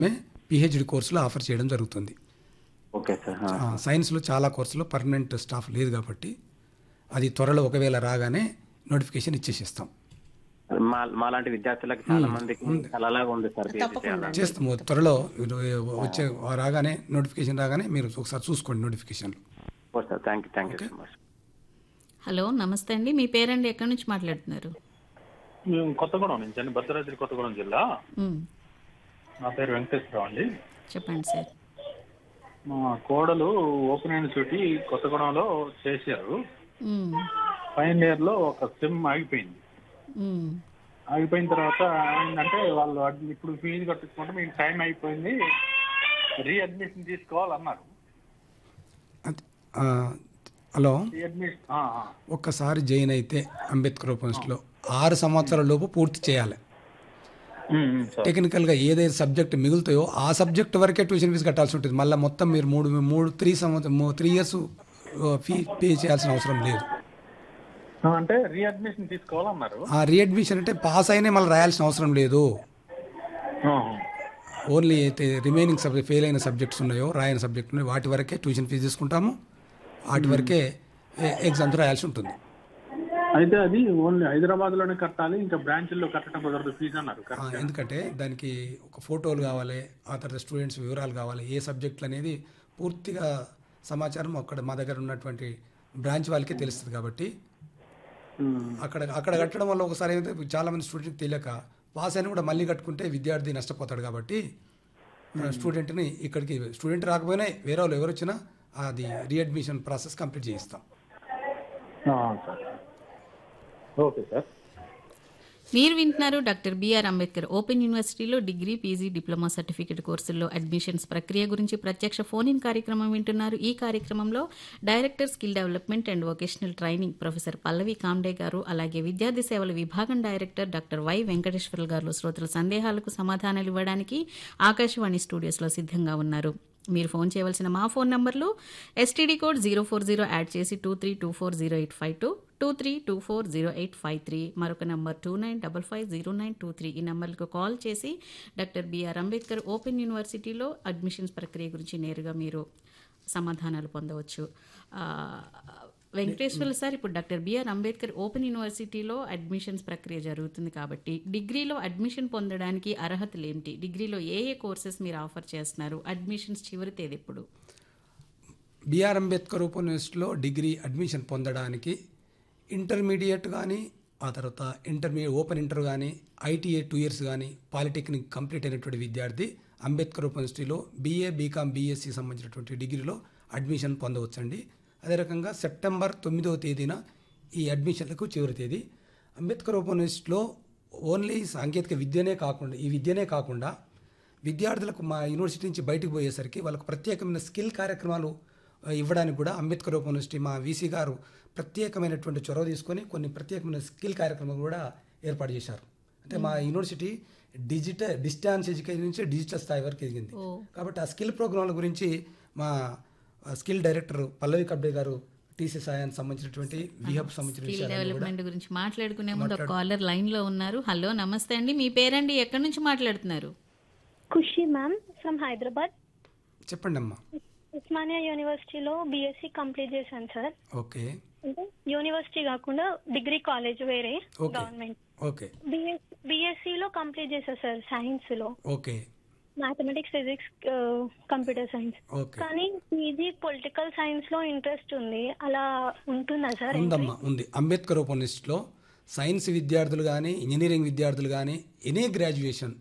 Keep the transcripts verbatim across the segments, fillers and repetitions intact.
PhD కోర్సులో offer చేయడం జరుగుతుంది. Okay sir. ఆ. ఆ, సైన్స్లో చాలా కోర్సులో పర్మనెంట్ స్టాఫ్ లేదు కాబట్టి అది త్వరలో ఒకవేళ రాగానే నోటిఫికేషన్ ఇచ్చేసిస్తాం. మా మాలాంటి విద్యార్థులకు చాలా మందికి ఉంది. కలలాగా ఉంది సార్ PhD తప్పకుండా చేయాలని. చేస్తాము త్వరలో ఇది వచ్చే రాగానే నోటిఫికేషన్ రాగానే మీరు ఒకసారి చూసుకోండి నోటిఫికేషన్లు. Okay sir, thank you thank you so much. Hello, నమస్తే అండి. మీ పేరండి, ఎక్కడి నుంచి మాట్లాడుతున్నారు? మేము కొత్తగూడెం నుంచి అండి, భద్రాద్రి కొత్తగూడెం జిల్లా. మ్, నా పేరు వెంకటేశ్వరరావు అండి. చెప్పండి సార్. మా కోడలు ఓపెన్ యూనివర్సిటీ కొత్తగూడెంలో చేశారు. మ్, ఫైనల్ ఇయర్ లో ఒక సెమ్ ఆగిపోయింది. మ్, ఆగిపోయిన తర్వాత ఏంటంటే వాళ్ళు అడ్- ఇప్పుడు ఫీజు కట్టించుకుంటే మీకు టైం అయిపోయింది, రీఅడ్మిషన్ తీసుకోవాలన్నారు. అది- ఆ, హలో, రీఅడ్మిషన్ ఒక్కసారి జాయిన్ అయితే అంబేద్కర్ ఓపెన్స్లో ఆరు సంవత్సరాల లోపు పూర్తి చేయాలి. టెక్నికల్గా ఏదైతే సబ్జెక్ట్ మిగులుతాయో ఆ సబ్జెక్ట్ వరకే ట్యూషన్ ఫీజు కట్టాల్సి ఉంటుంది. మళ్ళీ మొత్తం మీరు మూడు మూడు త్రీ సంవత్సరం త్రీ ఇయర్స్ ఫీ పే చేయాల్సిన అవసరం లేదు. అంటే రీఅడ్మిషన్ తీసుకోవాలన్నారు. ఆ రీఅడ్మిషన్ అంటే పాస్ అయినా మళ్ళీ రాయాల్సిన అవసరం లేదు. ఓన్లీ అయితే రిమైనింగ్ సబ్జెక్ట్ ఫెయిల్ అయిన సబ్జెక్ట్స్ ఉన్నాయో రాయని సబ్జెక్ట్ ఉన్నాయో వాటి వరకే ట్యూషన్ ఫీజు తీసుకుంటాము. వాటి వరకే ఎగ్జామ్స్ రాయాల్సి ఉంటుంది. అయితే అది ఓన్లీ హైదరాబాద్ లోనే కట్టాలి, ఇంకా బ్రాంచ్ల్లో కట్టడం కుదరదు ఫీజు అన్నారు. ఆ, ఎందుకంటే దానికి ఒక ఫోటోలు కావాలి, ఆ తర్వాత స్టూడెంట్స్ వివరాలు కావాలి, ఏ సబ్జెక్టులు అనేది పూర్తిగా సమాచారం అక్కడ మా దగ్గర ఉన్నటువంటి బ్రాంచ్ వాళ్ళకే తెలుస్తుంది. కాబట్టి అక్కడ అక్కడ కట్టడం వల్ల ఒకసారి ఏమైతే చాలా మంది స్టూడెంట్కి తెలియక పాస్ అయినా కూడా మళ్ళీ కట్టుకుంటే విద్యార్థి నష్టపోతాడు. కాబట్టి స్టూడెంట్ని ఇక్కడికి స్టూడెంట్ రాకపోయినా వేరే వాళ్ళు ఎవరు వచ్చినా అది రీఅడ్మిషన్ ప్రాసెస్ కంప్లీట్ చేయిస్తాం. Okay sir. మీరు వింటున్నారు డాక్టర్ బిఆర్ అంబేద్కర్ ఓపెన్ యూనివర్సిటీలో డిగ్రీ, పీజీ, డిప్లొమా సర్టిఫికేట్ కోర్సుల్లో అడ్మిషన్స్ ప్రక్రియ గురించి ప్రత్యక్ష ఫోన్ ఇన్ కార్యక్రమం వింటున్నారు. ఈ కార్యక్రమంలో director skill development and vocational training professor Pallavi Comte గారు, అలాగే విద్యార్థి సేవల విభాగం డైరెక్టర్ డాక్టర్ వై వెంకటేశ్వర్లు గారు శ్రోతల సందేహాలకు సమాధానాలు ఇవ్వడానికి ఆకాశవాణి స్టూడియోస్లో సిద్ధంగా ఉన్నారు. మీరు ఫోన్ చేయవలసిన మా ఫోన్ నంబర్లు STD code zero four zero add చేసి two three two four zero eight five two two three two four zero eight five three మరొక number two nine double five zero nine two three ఈ నంబర్లకు call చేసి doctor BR Ambedkar open యూనివర్సిటీలో admissions ప్రక్రియ గురించి నేరుగా మీరు సమాధానాలు పొందవచ్చు. ఆ, వెంకటేశ్వర్లు సార్, ఇప్పుడు డాక్టర్ బిఆర్ అంబేద్కర్ ఓపెన్ యూనివర్సిటీలో అడ్మిషన్స్ ప్రక్రియ జరుగుతుంది కాబట్టి డిగ్రీలో అడ్మిషన్ పొందడానికి అర్హతలు ఏమిటి? డిగ్రీలో ఏ ఏ కోర్సెస్ మీరు ఆఫర్ చేస్తున్నారు? అడ్మిషన్స్ చివరి తేదీ ఎప్పుడు? బిఆర్ అంబేద్కర్ ఓపెన్ యూనివర్సిటీలో డిగ్రీ అడ్మిషన్ పొందడానికి ఇంటర్మీడియట్ కానీ, ఆ తర్వాత ఇంటర్మీడియట్ ఓపెన్ ఇంటర్ కానీ, ఐటీఏ టూ ఇయర్స్ కానీ, పాలిటెక్నిక్ కంప్లీట్ అయినటువంటి విద్యార్థి అంబేద్కర్ ఓపెన్ యూనివర్సిటీలో బీఏ, బీకామ్, బీఎస్సీ సంబంధించినటువంటి డిగ్రీలో అడ్మిషన్ పొందవచ్చండి. అదే రకంగా సెప్టెంబర్ తొమ్మిదవ తేదీన ఈ అడ్మిషన్లకు చివరి తేదీ. అంబేద్కర్ ఓపెన్ యూనివర్సిటీలో ఓన్లీ సాంకేతిక విద్యనే కాకుండా ఈ విద్యనే కాకుండా విద్యార్థులకు మా యూనివర్సిటీ నుంచి బయటకు పోయేసరికి వాళ్ళకు ప్రత్యేకమైన స్కిల్ కార్యక్రమాలు ఇవ్వడానికి కూడా అంబేద్కర్ ఓపెన్ యూనివర్సిటీ మా వీసీ గారు ప్రత్యేకమైనటువంటి చొరవ తీసుకొని కొన్ని ప్రత్యేకమైన స్కిల్ కార్యక్రమాలు కూడా ఏర్పాటు చేశారు. అంటే మా యూనివర్సిటీ డిజిటల్ డిస్టాన్స్ ఎడ్యుకేషన్ నుంచి డిజిటల్ స్థాయి వరకు ఎదిగింది. కాబట్టి ఆ స్కిల్ ప్రోగ్రాంల గురించి మా స్కిల్ డైరెక్టర్ పల్లవి కబ్డే గారు టీసీ సాయానికి సంబంధించినటువంటి విహబ్ సంబంధించిన స్కిల్ విషయాలు డెవలప్మెంట్ గురించి మాట్లాడుకునే ముందు ఒక కాలర్ లైన్ లో ఉన్నారు. హలో, నమస్తే అండి. మీ పేరండి, ఎక్కడి నుంచి మాట్లాడుతున్నారు? ఖుషి మ్యామ్ ఫ్రమ్ హైదరాబాద్. చెప్పండి అమ్మా. ఉస్మానియా యూనివర్సిటీలో బీఎస్సీ కంప్లీట్ చేశాను సార్. ఓకే అంటే యూనివర్సిటీ కాకుండా డిగ్రీ కాలేజ్ వేరే ఓకే గవర్నమెంట్. ఓకే బీఎస్సీ లో కంప్లీట్ చేశా సార్ సైన్స్ లో, okay mathematics, physics, computer science. Okay కానీ పీజీ పొలిటికల్ సైన్స్ లో ఇంట్రెస్ట్ ఉంది, అలా ఉంటుందా సార్? ఉందమ్మా, ఉంది. అంబేద్కర్ ఓపెన్ యూనివర్సిటీలో సైన్స్ విద్యార్థులు కానీ, ఇంజనీరింగ్ విద్యార్థులు కానీ, any graduation,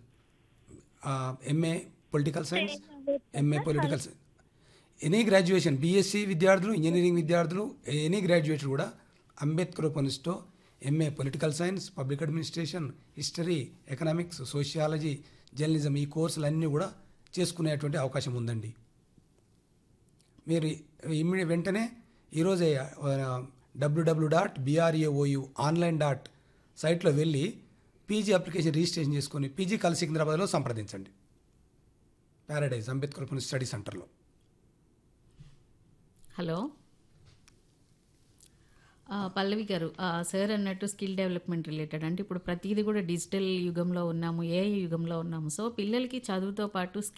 MA political science, MA political science, any graduation, BSc విద్యార్థులు, ఇంజనీరింగ్ విద్యార్థులు, ఎనీ గ్రాడ్యుయేట్ కూడా అంబేద్కర్ ఓపెన్ యూనివర్సిటీలో MA political science, public administration, history, economics, sociology, journalism ఈ కోర్సులన్నీ కూడా చేసుకునేటువంటి అవకాశం ఉందండి. మీరు ఇమ్మీడియట్ వెంటనే ఈరోజే W W dot BRAOU online dot సైట్లో వెళ్ళి పీజీ అప్లికేషన్ రిజిస్ట్రేషన్ చేసుకొని పీజీ కల్ సికింద్రాబాద్లో సంప్రదించండి. ప్యారడైజ్ అంబేద్కర్ ఓపెన్ స్టడీ సెంటర్లో. హలో, ఆ, పల్లవి గారు, ఆ, సార్ అన్నట్టు స్కిల్ డెవలప్మెంట్ రిలేటెడ్ అంటే ఇప్పుడు ప్రతిదీ కూడా డిజిటల్ యుగంలో ఉన్నాము, ఏఐ యుగంలో ఉన్నాము. సో పిల్లలకి చదువుతో పాటు